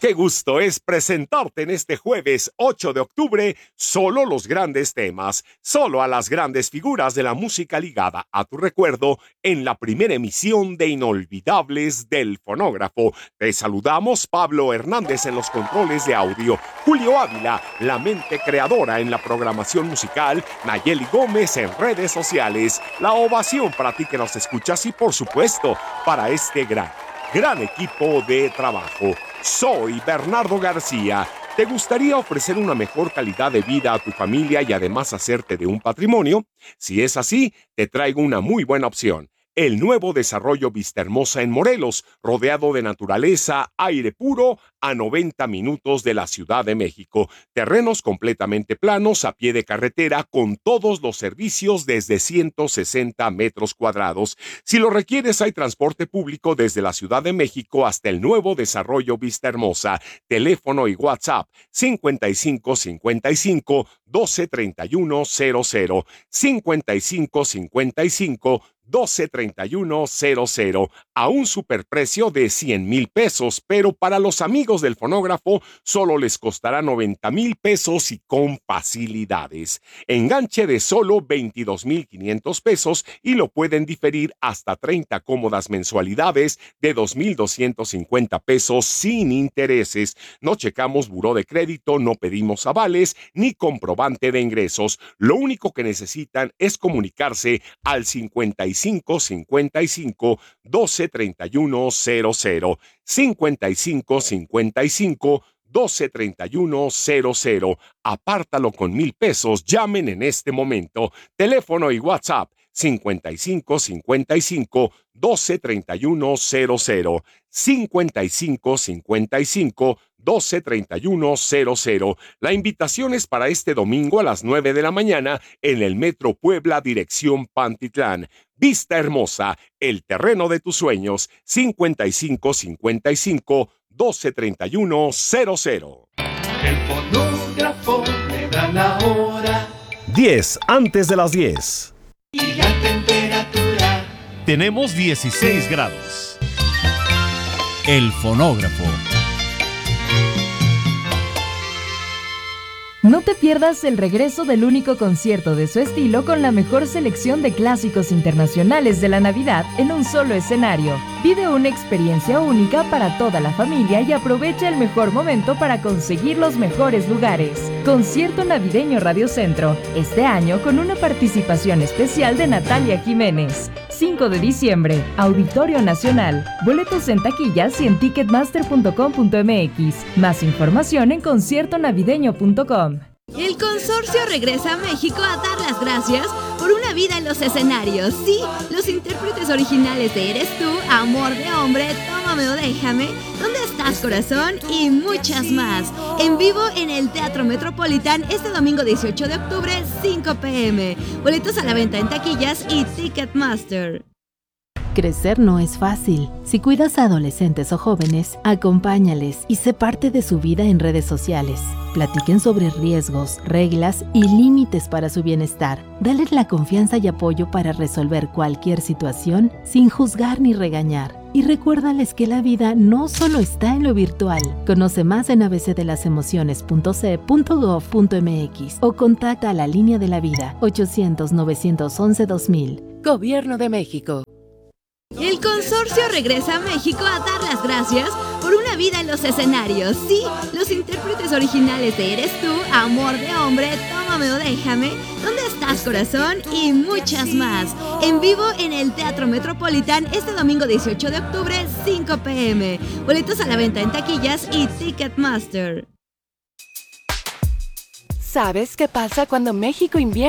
Qué gusto es presentarte en este jueves 8 de octubre solo los grandes temas, solo a las grandes figuras de la música ligada a tu recuerdo en la primera emisión de Inolvidables del Fonógrafo. Te saludamos Pablo Hernández en los controles de audio, Julio Ávila, la mente creadora en la programación musical, Nayeli Gómez en redes sociales. La ovación para ti que nos escuchas y por supuesto para este gran equipo de trabajo. Soy Bernardo García. ¿Te gustaría ofrecer una mejor calidad de vida a tu familia y además hacerte de un patrimonio? Si es así, te traigo una muy buena opción. El nuevo desarrollo Vistahermosa en Morelos, rodeado de naturaleza, aire puro, a 90 minutos de la Ciudad de México. Terrenos completamente planos, a pie de carretera, con todos los servicios desde 160 metros cuadrados. Si lo requieres, hay transporte público desde la Ciudad de México hasta el nuevo desarrollo Vistahermosa. Teléfono y WhatsApp 5555 123100, 5555 123100, a un superprecio de 100,000 pesos, pero para los amigos del fonógrafo solo les costará 90,000 pesos y con facilidades. Enganche de solo 22,500 pesos y lo pueden diferir hasta 30 cómodas mensualidades de 2,250 pesos sin intereses. No checamos buró de crédito, no pedimos avales ni comprobante de ingresos. Lo único que necesitan es comunicarse al 5555 123100, 5555 123100. Apártalo con 1,000 pesos. Llamen en este momento. Teléfono y WhatsApp 5555 123100, 5555 123100. La invitación es para este domingo a las 9 de la mañana en el Metro Puebla, dirección Pantitlán. Vistahermosa, el terreno de tus sueños, 5555 123100. El fonógrafo me da la hora. 10 antes de las 10. Y la temperatura. Tenemos 16 grados. El fonógrafo. No te pierdas el regreso del único concierto de su estilo con la mejor selección de clásicos internacionales de la Navidad en un solo escenario. Vive una experiencia única para toda la familia y aprovecha el mejor momento para conseguir los mejores lugares. Concierto Navideño Radio Centro, este año con una participación especial de Natalia Jiménez. 5 de diciembre, Auditorio Nacional. Boletos en taquillas y en ticketmaster.com.mx. Más información en conciertonavideño.com. El consorcio regresa a México a dar las gracias por una vida en los escenarios. Sí, los intérpretes originales de Eres Tú, Amor de Hombre, Tómame o Déjame, ¿Dónde estás, corazón? Y muchas más. En vivo en el Teatro Metropolitan este domingo 18 de octubre, 5 p.m. Boletos a la venta en taquillas y Ticketmaster. Crecer no es fácil. Si cuidas a adolescentes o jóvenes, acompáñales y sé parte de su vida en redes sociales. Platiquen sobre riesgos, reglas y límites para su bienestar. Dales la confianza y apoyo para resolver cualquier situación sin juzgar ni regañar. Y recuérdales que la vida no solo está en lo virtual. Conoce más en abcdelasemociones.ce.gov.mx o contacta a la Línea de la Vida 800-911-2000. Gobierno de México. El consorcio regresa a México a dar las gracias por una vida en los escenarios. Sí, los intérpretes originales de Eres Tú, Amor de Hombre, Tómame o Déjame, ¿Dónde estás, corazón? Y muchas más. En vivo en el Teatro Metropolitan este domingo 18 de octubre, 5 p.m. Boletos a la venta en taquillas y Ticketmaster. ¿Sabes qué pasa cuando México invierte